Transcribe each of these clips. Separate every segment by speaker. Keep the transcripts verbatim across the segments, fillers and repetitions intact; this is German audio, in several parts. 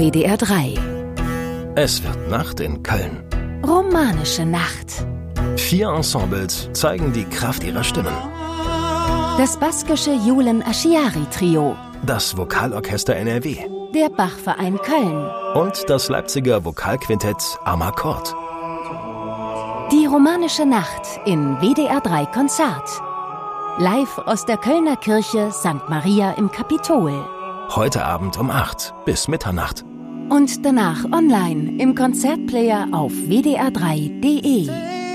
Speaker 1: W D R drei.
Speaker 2: Es wird Nacht in Köln.
Speaker 1: Romanische Nacht.
Speaker 2: Vier Ensembles zeigen die Kraft ihrer Stimmen.
Speaker 1: Das baskische Julen Aschiari Trio.
Speaker 2: Das Vokalorchester N R W.
Speaker 1: Der Bachverein Köln.
Speaker 2: Und das Leipziger Vokalquintett Amakord.
Speaker 1: Die Romanische Nacht in W D R drei Konzert. Live aus der Kölner Kirche Sankt Maria im Kapitol.
Speaker 2: Heute Abend um acht bis Mitternacht.
Speaker 1: Und danach online im Konzertplayer auf w d r drei punkt d e.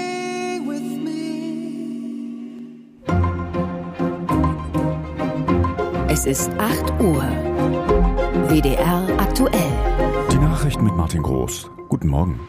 Speaker 1: Es ist acht Uhr. W D R aktuell.
Speaker 3: Die Nachrichten mit Martin Groß. Guten Morgen.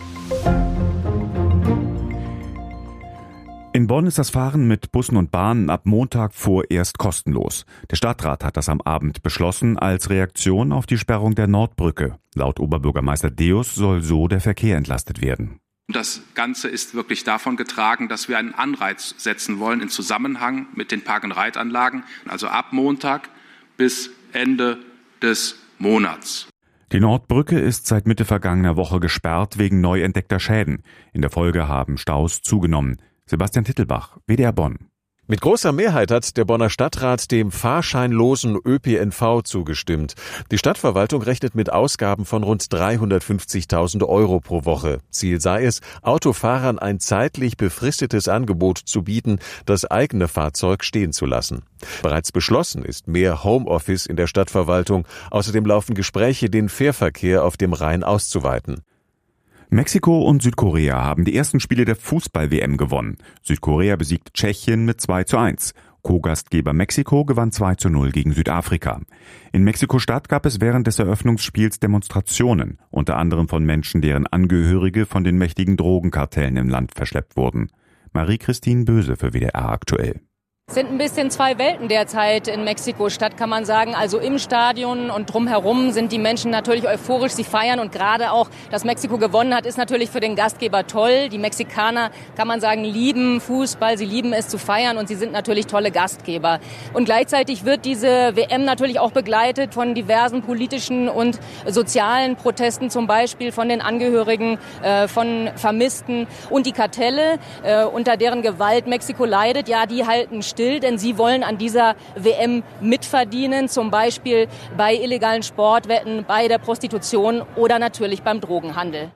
Speaker 3: In Bonn ist das Fahren mit Bussen und Bahnen ab Montag vorerst kostenlos. Der Stadtrat hat das am Abend beschlossen als Reaktion auf die Sperrung der Nordbrücke. Laut Oberbürgermeister Deus soll so der Verkehr entlastet werden.
Speaker 4: Das Ganze ist wirklich davon getragen, dass wir einen Anreiz setzen wollen in Zusammenhang mit den Park-and-Ride-Anlagen, also ab Montag bis Ende des Monats.
Speaker 3: Die Nordbrücke ist seit Mitte vergangener Woche gesperrt wegen neu entdeckter Schäden. In der Folge haben Staus zugenommen. Sebastian Tittelbach, W D R Bonn.
Speaker 5: Mit großer Mehrheit hat der Bonner Stadtrat dem fahrscheinlosen Ö P N V zugestimmt. Die Stadtverwaltung rechnet mit Ausgaben von rund dreihundertfünfzigtausend Euro pro Woche. Ziel sei es, Autofahrern ein zeitlich befristetes Angebot zu bieten, das eigene Fahrzeug stehen zu lassen. Bereits beschlossen ist mehr Homeoffice in der Stadtverwaltung. Außerdem laufen Gespräche, den Fährverkehr auf dem Rhein auszuweiten.
Speaker 3: Mexiko und Südkorea haben die ersten Spiele der Fußball-W M gewonnen. Südkorea besiegt Tschechien mit zwei zu eins. Co-Gastgeber Mexiko gewann zwei zu null gegen Südafrika. In Mexiko-Stadt gab es während des Eröffnungsspiels Demonstrationen, unter anderem von Menschen, deren Angehörige von den mächtigen Drogenkartellen im Land verschleppt wurden. Marie-Christine Böse für W D R aktuell.
Speaker 6: Es sind ein bisschen zwei Welten derzeit in Mexiko-Stadt, kann man sagen. Also im Stadion und drumherum sind die Menschen natürlich euphorisch, sie feiern. Und gerade auch, dass Mexiko gewonnen hat, ist natürlich für den Gastgeber toll. Die Mexikaner, kann man sagen, lieben Fußball, sie lieben es zu feiern und sie sind natürlich tolle Gastgeber. Und gleichzeitig wird diese W M natürlich auch begleitet von diversen politischen und sozialen Protesten, zum Beispiel von den Angehörigen äh, von Vermissten. Und die Kartelle, äh, unter deren Gewalt Mexiko leidet, ja, die halten still, denn sie wollen an dieser W M mitverdienen, zum Beispiel bei illegalen Sportwetten, bei der Prostitution oder natürlich beim Drogenhandel.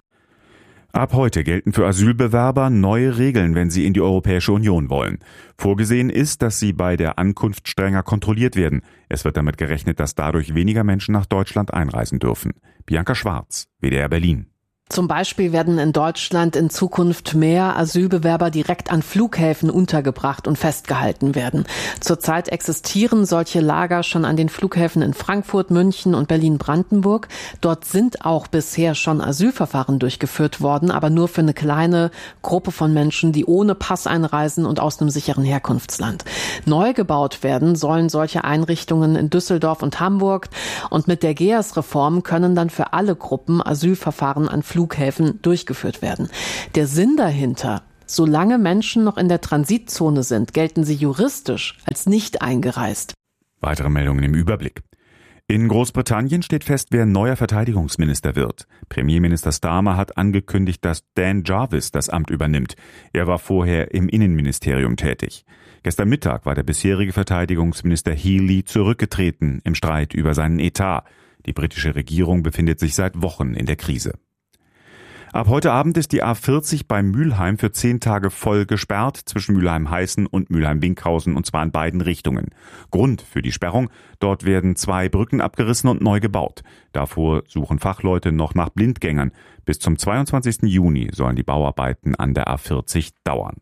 Speaker 3: Ab heute gelten für Asylbewerber neue Regeln, wenn sie in die Europäische Union wollen. Vorgesehen ist, dass sie bei der Ankunft strenger kontrolliert werden. Es wird damit gerechnet, dass dadurch weniger Menschen nach Deutschland einreisen dürfen. Bianca Schwarz, W D R Berlin.
Speaker 7: Zum Beispiel werden in Deutschland in Zukunft mehr Asylbewerber direkt an Flughäfen untergebracht und festgehalten werden. Zurzeit existieren solche Lager schon an den Flughäfen in Frankfurt, München und Berlin-Brandenburg. Dort sind auch bisher schon Asylverfahren durchgeführt worden, aber nur für eine kleine Gruppe von Menschen, die ohne Pass einreisen und aus einem sicheren Herkunftsland. Neu gebaut werden sollen solche Einrichtungen in Düsseldorf und Hamburg. Und mit der G E A S-Reform können dann für alle Gruppen Asylverfahren an Flughäfen Flughäfen durchgeführt werden. Der Sinn dahinter: Solange Menschen noch in der Transitzone sind, gelten sie juristisch als nicht eingereist.
Speaker 3: Weitere Meldungen im Überblick. In Großbritannien steht fest, wer neuer Verteidigungsminister wird. Premierminister Starmer hat angekündigt, dass Dan Jarvis das Amt übernimmt. Er war vorher im Innenministerium tätig. Gestern Mittag war der bisherige Verteidigungsminister Healey zurückgetreten im Streit über seinen Etat. Die britische Regierung befindet sich seit Wochen in der Krise. Ab heute Abend ist die A vierzig bei Mülheim für zehn Tage voll gesperrt zwischen Mülheim-Heißen und Mülheim-Winkhausen, und zwar in beiden Richtungen. Grund für die Sperrung: dort werden zwei Brücken abgerissen und neu gebaut. Davor suchen Fachleute noch nach Blindgängern. Bis zum zweiundzwanzigsten Juni sollen die Bauarbeiten an der A vierzig dauern.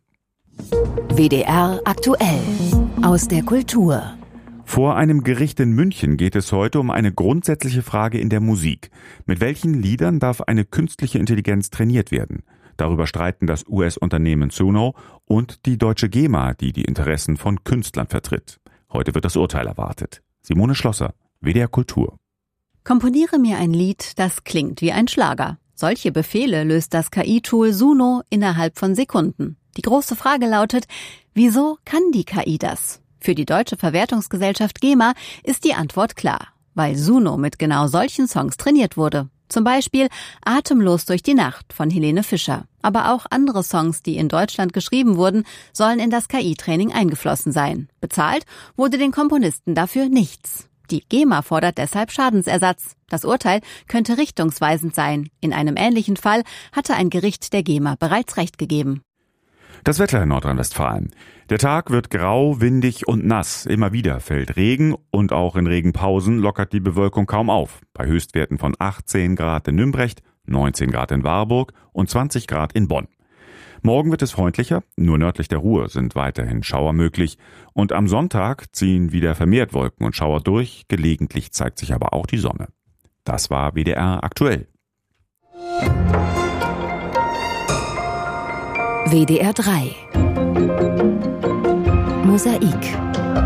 Speaker 1: W D R aktuell aus der Kultur.
Speaker 3: Vor einem Gericht in München geht es heute um eine grundsätzliche Frage in der Musik. Mit welchen Liedern darf eine künstliche Intelligenz trainiert werden? Darüber streiten das U S-Unternehmen Suno und die deutsche GEMA, die die Interessen von Künstlern vertritt. Heute wird das Urteil erwartet. Simone Schlosser, W D R Kultur.
Speaker 8: Komponiere mir ein Lied, das klingt wie ein Schlager. Solche Befehle löst das K I-Tool Suno innerhalb von Sekunden. Die große Frage lautet: Wieso kann die K I das? Für die deutsche Verwertungsgesellschaft GEMA ist die Antwort klar. weil Suno mit genau solchen Songs trainiert wurde. Zum Beispiel Atemlos durch die Nacht von Helene Fischer. Aber auch andere Songs, die in Deutschland geschrieben wurden, sollen in das K I-Training eingeflossen sein. Bezahlt wurde den Komponisten dafür nichts. Die GEMA fordert deshalb Schadensersatz. Das Urteil könnte richtungsweisend sein. In einem ähnlichen Fall hatte ein Gericht der GEMA bereits Recht gegeben.
Speaker 3: Das Wetter in Nordrhein-Westfalen. Der Tag wird grau, windig und nass. Immer wieder fällt Regen und auch in Regenpausen lockert die Bewölkung kaum auf. Bei Höchstwerten von achtzehn Grad in Nümbrecht, neunzehn Grad in Warburg und zwanzig Grad in Bonn. Morgen wird es freundlicher, nur nördlich der Ruhr sind weiterhin Schauer möglich. Und am Sonntag ziehen wieder vermehrt Wolken und Schauer durch. Gelegentlich zeigt sich aber auch die Sonne. Das war W D R aktuell.
Speaker 1: W D R drei Mosaik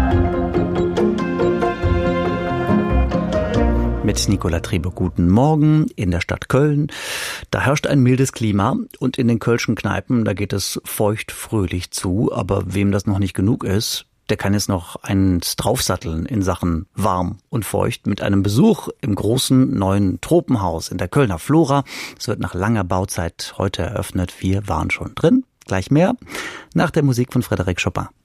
Speaker 9: Mit Nicola Trebe, guten Morgen in der Stadt Köln. Da herrscht ein mildes Klima und in den kölschen Kneipen, da geht es feucht fröhlich zu. Aber wem das noch nicht genug ist, der kann jetzt noch eins draufsatteln in Sachen warm und feucht mit einem Besuch im großen neuen Tropenhaus in der Kölner Flora. Es wird nach langer Bauzeit heute eröffnet. Wir waren schon drin. Gleich mehr nach der Musik von Frédéric Chopin.